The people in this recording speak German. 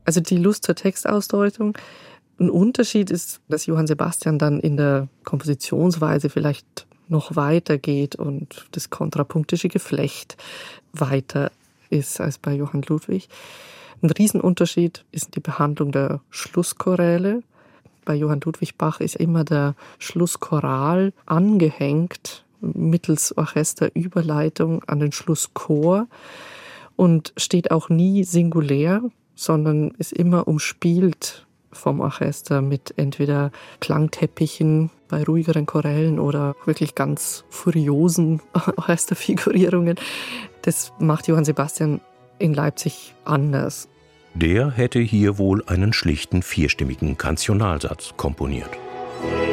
Also die Lust zur Textausdeutung. Ein Unterschied ist, dass Johann Sebastian dann in der Kompositionsweise vielleicht noch weitergeht und das kontrapunktische Geflecht weiter ist als bei Johann Ludwig. Ein Riesenunterschied ist die Behandlung der Schlusschoräle. Bei Johann Ludwig Bach ist immer der Schlusschoral angehängt mittels Orchesterüberleitung an den Schlusschor und steht auch nie singulär, sondern ist immer umspielt vom Orchester mit entweder Klangteppichen bei ruhigeren Chorälen oder wirklich ganz furiosen Orchesterfigurierungen. Das macht Johann Sebastian in Leipzig anders. Der hätte hier wohl einen schlichten vierstimmigen Kantionalsatz komponiert.